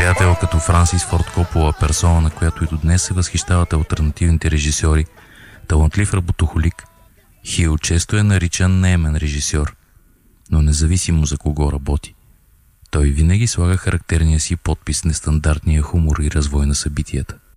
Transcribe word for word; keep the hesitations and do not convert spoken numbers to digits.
приятел като Франсис Форд Копола, персона, на която и до днес се възхищават алтернативните режисьори, талантлив работохолик, Хил често е наричан неемен режисьор, но независимо за кого работи. Той винаги слага характерния си подпис, нестандартния хумор и развой на събитията.